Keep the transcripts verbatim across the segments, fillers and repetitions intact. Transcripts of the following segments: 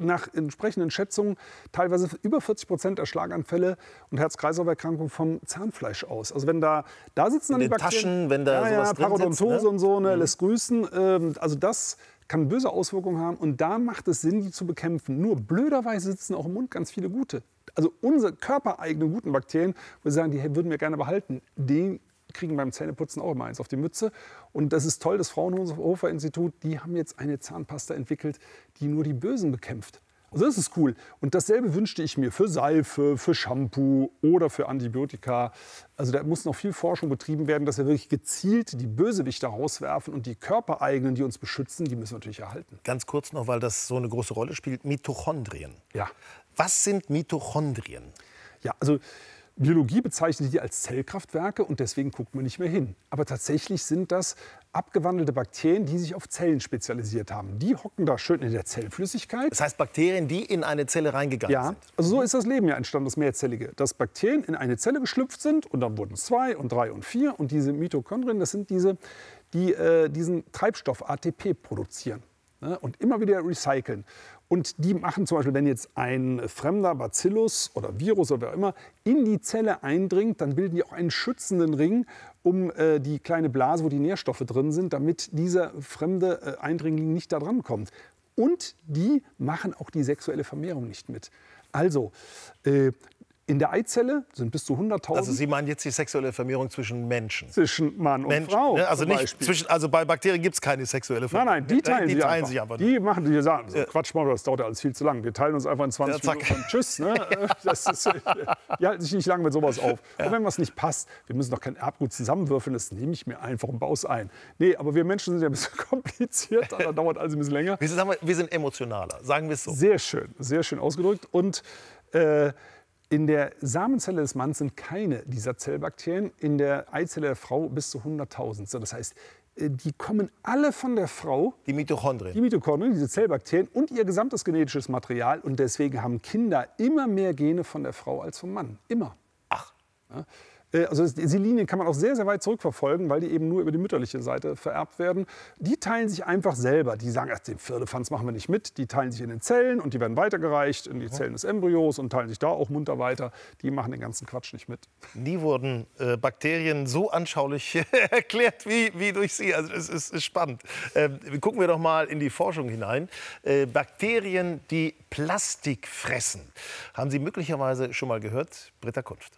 nach entsprechenden Schätzungen teilweise über vierzig Prozent der Schlaganfälle und Herz-Kreislauf-Erkrankungen vom Zahnfleisch aus. Also wenn da, da sitzen dann in die den Bakterien, Taschen, wenn da ja, sowas ja, drin Parodontose sitzt, ne? und so, ne, Mhm. lässt grüßen. Ähm, also das kann böse Auswirkungen haben und da macht es Sinn, die zu bekämpfen. Nur blöderweise sitzen auch im Mund ganz viele gute. Also unsere körpereigenen guten Bakterien, wo wir sagen, die würden wir gerne behalten, die kriegen beim Zähneputzen auch immer eins auf die Mütze. Und das ist toll, das Fraunhofer Institut, die haben jetzt eine Zahnpasta entwickelt, die nur die Bösen bekämpft. Also das ist cool. Und dasselbe wünschte ich mir für Seife, für Shampoo oder für Antibiotika. Also da muss noch viel Forschung betrieben werden, dass wir wirklich gezielt die Bösewichte rauswerfen und die körpereigenen, die uns beschützen, die müssen wir natürlich erhalten. Ganz kurz noch, weil das so eine große Rolle spielt, Mitochondrien. Ja. Was sind Mitochondrien? Ja, also Biologie bezeichnet die als Zellkraftwerke und deswegen guckt man nicht mehr hin. Aber tatsächlich sind das abgewandelte Bakterien, die sich auf Zellen spezialisiert haben. Die hocken da schön in der Zellflüssigkeit. Das heißt Bakterien, die in eine Zelle reingegangen Ja, sind? also so ist das Leben ja entstanden, das Mehrzellige. Dass Bakterien in eine Zelle geschlüpft sind und dann wurden es zwei und drei und vier. Und diese Mitochondrien, das sind diese, die äh, diesen Treibstoff A T P produzieren, ne, und immer wieder recyceln. Und die machen zum Beispiel, wenn jetzt ein fremder Bacillus oder Virus oder wer auch immer in die Zelle eindringt, dann bilden die auch einen schützenden Ring um äh, die kleine Blase, wo die Nährstoffe drin sind, damit dieser fremde äh, Eindringling nicht da dran kommt. Und die machen auch die sexuelle Vermehrung nicht mit. Also, äh, in der Eizelle sind bis zu hunderttausend. Also Sie meinen jetzt die sexuelle Vermehrung zwischen Menschen? Zwischen Mann und Mensch, Frau. Ne? Also, zum nicht Beispiel. zwischen, also bei Bakterien gibt es keine sexuelle Vermehrung. Nein, nein, die teilen, die sie, teilen einfach. sich einfach. Die machen, die sagen, so, Ja. Quatsch, mal, das dauert ja alles viel zu lang. Wir teilen uns einfach in zwanzig Ja, Minuten und tschüss. Ne? Das ist, die halten sich nicht lange mit sowas auf. Ja. Und wenn was nicht passt, wir müssen doch kein Erbgut zusammenwürfeln, das nehme ich mir einfach und baue es ein. Nee, aber wir Menschen sind ja ein bisschen komplizierter, da dauert alles ein bisschen länger. Wir sind, wir sind emotionaler, sagen wir es so. Sehr schön, sehr schön ausgedrückt. Und äh, in der Samenzelle des Mannes sind keine dieser Zellbakterien, in der Eizelle der Frau bis zu hunderttausend. So, das heißt, die kommen alle von der Frau. Die Mitochondrien. Die Mitochondrien, diese Zellbakterien und ihr gesamtes genetisches Material. Und deswegen haben Kinder immer mehr Gene von der Frau als vom Mann. Immer. Ach. Ja. Also diese Linien kann man auch sehr, sehr weit zurückverfolgen, weil die eben nur über die mütterliche Seite vererbt werden. Die teilen sich einfach selber. Die sagen, ach, den Firlefanz machen wir nicht mit. Die teilen sich in den Zellen und die werden weitergereicht in die Zellen des Embryos und teilen sich da auch munter weiter. Die machen den ganzen Quatsch nicht mit. Nie wurden äh, Bakterien so anschaulich erklärt wie, wie durch Sie. Also es ist, ist spannend. Äh, gucken wir doch mal in die Forschung hinein. Äh, Bakterien, die Plastik fressen. Haben Sie möglicherweise schon mal gehört? Britta Kunft.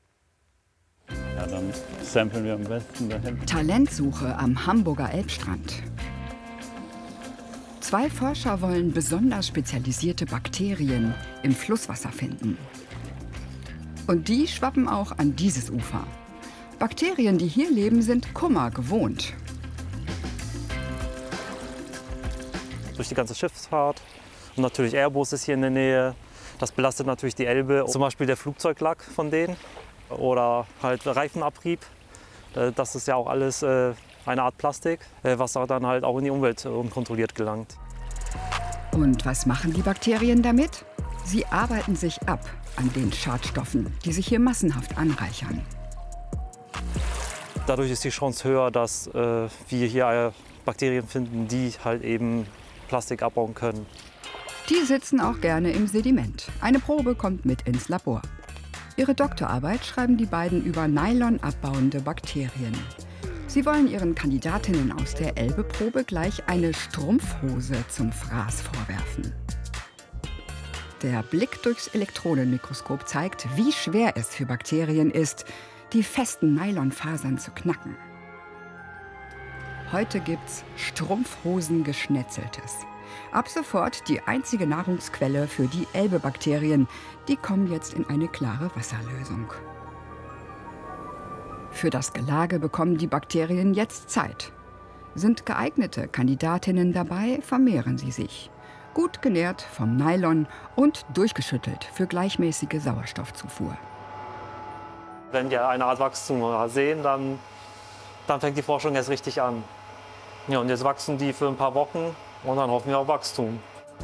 Ja, dann samplen wir am besten dahin. Talentsuche am Hamburger Elbstrand. Zwei Forscher wollen besonders spezialisierte Bakterien im Flusswasser finden. Und die schwappen auch an dieses Ufer. Bakterien, die hier leben, sind Kummer gewohnt. Durch die ganze Schiffsfahrt und natürlich Airbus ist hier in der Nähe. Das belastet natürlich die Elbe. Zum Beispiel der Flugzeuglack von denen. Oder halt Reifenabrieb. Das ist ja auch alles eine Art Plastik, was dann halt auch in die Umwelt unkontrolliert gelangt. Und was machen die Bakterien damit? Sie arbeiten sich ab an den Schadstoffen, die sich hier massenhaft anreichern. Dadurch ist die Chance höher, dass wir hier Bakterien finden, die halt eben Plastik abbauen können. Die sitzen auch gerne im Sediment. Eine Probe kommt mit ins Labor. Ihre Doktorarbeit schreiben die beiden über Nylon abbauende Bakterien. Sie wollen ihren Kandidatinnen aus der Elbe-Probe gleich eine Strumpfhose zum Fraß vorwerfen. Der Blick durchs Elektronenmikroskop zeigt, wie schwer es für Bakterien ist, die festen Nylonfasern zu knacken. Heute gibt's Strumpfhosen-Geschnetzeltes. Ab sofort die einzige Nahrungsquelle für die Elbe-Bakterien. Die kommen jetzt in eine klare Wasserlösung. Für das Gelage bekommen die Bakterien jetzt Zeit. Sind geeignete Kandidatinnen dabei, vermehren sie sich. Gut genährt vom Nylon und durchgeschüttelt für gleichmäßige Sauerstoffzufuhr. Wenn wir eine Art Wachstum sehen, dann, dann fängt die Forschung erst richtig an. Ja, und jetzt wachsen die für ein paar Wochen. Und dann hoffen wir auf Wachstum.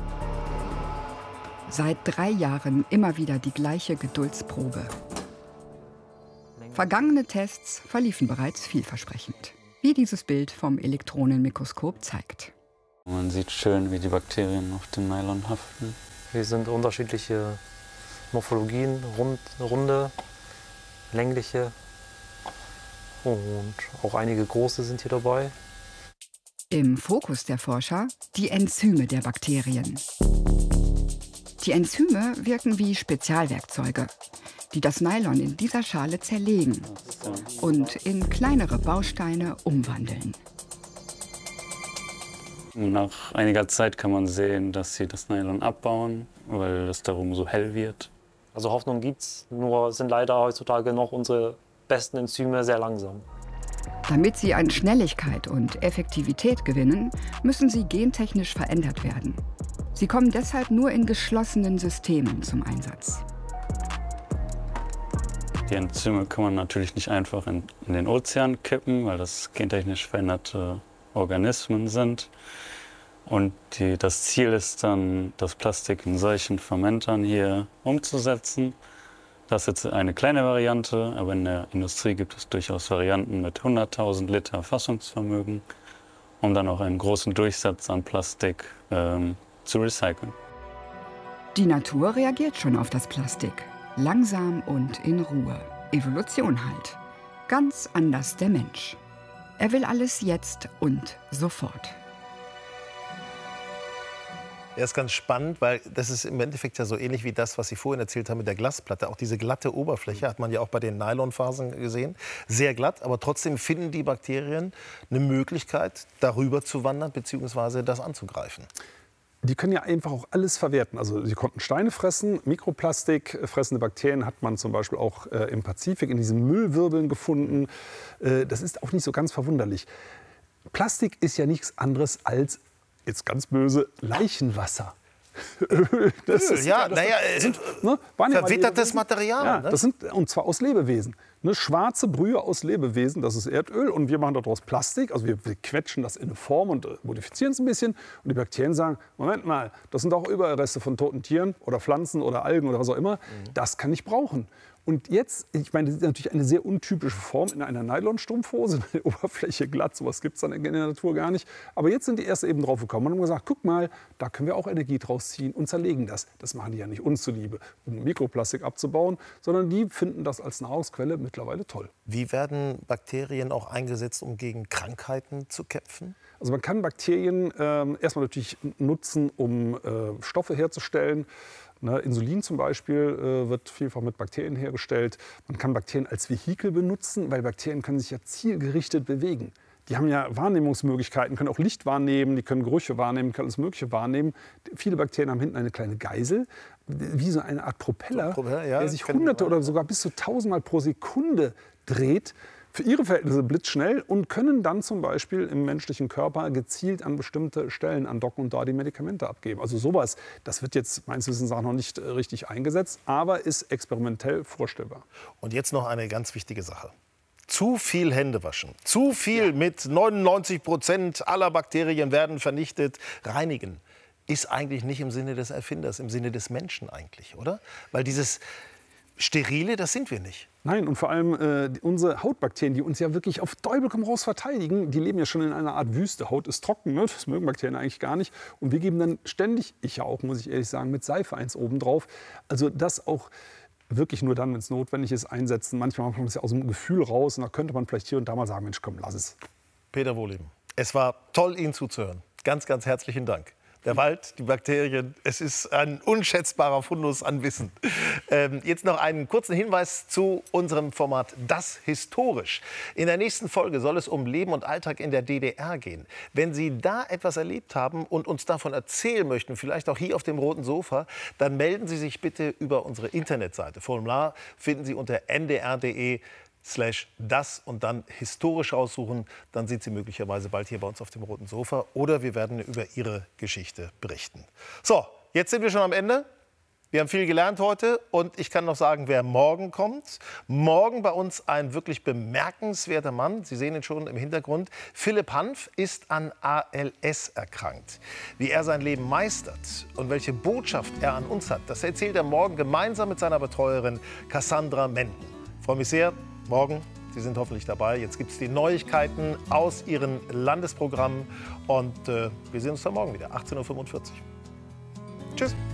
Seit drei Jahren immer wieder die gleiche Geduldsprobe. Vergangene Tests verliefen bereits vielversprechend, wie dieses Bild vom Elektronenmikroskop zeigt. Man sieht schön, wie die Bakterien auf dem Nylon haften. Hier sind unterschiedliche Morphologien, rund, runde, längliche und auch einige große sind hier dabei. Im Fokus der Forscher die Enzyme der Bakterien. Die Enzyme wirken wie Spezialwerkzeuge, die das Nylon in dieser Schale zerlegen und in kleinere Bausteine umwandeln. Nach einiger Zeit kann man sehen, dass sie das Nylon abbauen, weil es darum so hell wird. Also Hoffnung gibt's, nur sind leider heutzutage noch unsere besten Enzyme sehr langsam. Damit sie an Schnelligkeit und Effektivität gewinnen, müssen sie gentechnisch verändert werden. Sie kommen deshalb nur in geschlossenen Systemen zum Einsatz. Die Enzyme kann man natürlich nicht einfach in, in den Ozean kippen, weil das gentechnisch veränderte Organismen sind. Und die, das Ziel ist dann, das Plastik in solchen Fermentern hier umzusetzen. Das ist jetzt eine kleine Variante, aber in der Industrie gibt es durchaus Varianten mit hunderttausend Liter Fassungsvermögen, um dann auch einen großen Durchsatz an Plastik ähm, zu recyceln. Die Natur reagiert schon auf das Plastik. Langsam und in Ruhe. Evolution halt. Ganz anders der Mensch. Er will alles jetzt und sofort. Er ist ganz spannend, weil das ist im Endeffekt ja so ähnlich wie das, was Sie vorhin erzählt haben mit der Glasplatte. Auch diese glatte Oberfläche hat man ja auch bei den Nylonfasern gesehen. Sehr glatt, aber trotzdem finden die Bakterien eine Möglichkeit, darüber zu wandern bzw. das anzugreifen. Die können ja einfach auch alles verwerten. Also sie konnten Steine fressen, Mikroplastik fressende Bakterien hat man zum Beispiel auch äh, im Pazifik in diesen Müllwirbeln gefunden. Äh, das ist auch nicht so ganz verwunderlich. Plastik ist ja nichts anderes als, jetzt ganz böse, Leichenwasser. Öl, das ist, ja, ja, das naja, sind, ne, verwittertes Material. Ja, ne? das sind, und zwar aus Lebewesen. Ne, schwarze Brühe aus Lebewesen, das ist Erdöl. Und wir machen daraus Plastik. Also wir, wir quetschen das in eine Form und äh, modifizieren es ein bisschen. Und die Bakterien sagen, Moment mal, das sind auch Überreste von toten Tieren oder Pflanzen oder Algen oder was auch immer. Mhm. Das kann ich brauchen. Und jetzt, ich meine, das ist natürlich eine sehr untypische Form in einer Nylonstrumpfhose, eine Oberfläche glatt, sowas gibt es dann in der Natur gar nicht. Aber jetzt sind die erst eben drauf gekommen und haben gesagt, guck mal, da können wir auch Energie draus ziehen und zerlegen das. Das machen die ja nicht uns zuliebe, um Mikroplastik abzubauen, sondern die finden das als Nahrungsquelle mittlerweile toll. Wie werden Bakterien auch eingesetzt, um gegen Krankheiten zu kämpfen? Also man kann Bakterien äh, erstmal natürlich nutzen, um äh, Stoffe herzustellen. Ne, Insulin zum Beispiel äh, wird vielfach mit Bakterien hergestellt. Man kann Bakterien als Vehikel benutzen, weil Bakterien können sich ja zielgerichtet bewegen. Die haben ja Wahrnehmungsmöglichkeiten, können auch Licht wahrnehmen, die können Gerüche wahrnehmen, können alles Mögliche wahrnehmen. Viele Bakterien haben hinten eine kleine Geisel, wie so eine Art Propeller, so, Propeller ja, der sich hunderte oder sogar bis zu tausendmal pro Sekunde dreht. Für ihre Verhältnisse blitzschnell und können dann zum Beispiel im menschlichen Körper gezielt an bestimmte Stellen andocken und da die Medikamente abgeben. Also sowas, das wird jetzt meines Wissens nach noch nicht richtig eingesetzt, aber ist experimentell vorstellbar. Und jetzt noch eine ganz wichtige Sache. Zu viel Hände waschen, zu viel ja. mit neunundneunzig Prozent aller Bakterien werden vernichtet, reinigen, ist eigentlich nicht im Sinne des Erfinders, im Sinne des Menschen eigentlich, oder? Weil dieses Sterile, das sind wir nicht. Nein, und vor allem äh, unsere Hautbakterien, die uns ja wirklich auf Teufel komm raus verteidigen, die leben ja schon in einer Art Wüste. Haut ist trocken, ne? Das mögen Bakterien eigentlich gar nicht. Und wir geben dann ständig, ich ja auch, muss ich ehrlich sagen, mit Seife eins obendrauf. Also das auch wirklich nur dann, wenn es notwendig ist, einsetzen. Manchmal macht man das ja aus dem Gefühl raus und da könnte man vielleicht hier und da mal sagen, Mensch, komm, lass es. Peter Wohlleben, es war toll, Ihnen zuzuhören. Ganz, ganz herzlichen Dank. Der Wald, die Bakterien, es ist ein unschätzbarer Fundus an Wissen. Ähm, jetzt noch einen kurzen Hinweis zu unserem Format Das Historisch. In der nächsten Folge soll es um Leben und Alltag in der D D R gehen. Wenn Sie da etwas erlebt haben und uns davon erzählen möchten, vielleicht auch hier auf dem roten Sofa, dann melden Sie sich bitte über unsere Internetseite. Formular finden Sie unter n d r punkt d e slash das und dann historisch aussuchen, dann sind Sie möglicherweise bald hier bei uns auf dem roten Sofa oder wir werden über Ihre Geschichte berichten. So, jetzt sind wir schon am Ende. Wir haben viel gelernt heute und ich kann noch sagen, wer morgen kommt. Morgen bei uns ein wirklich bemerkenswerter Mann. Sie sehen ihn schon im Hintergrund. Philipp Hanf ist an A L S erkrankt. Wie er sein Leben meistert und welche Botschaft er an uns hat, das erzählt er morgen gemeinsam mit seiner Betreuerin Cassandra Menden. Ich freue mich sehr. Morgen, Sie sind hoffentlich dabei. Jetzt gibt es die Neuigkeiten aus Ihren Landesprogrammen. Und äh, wir sehen uns dann morgen wieder, achtzehn Uhr fünfundvierzig. Tschüss.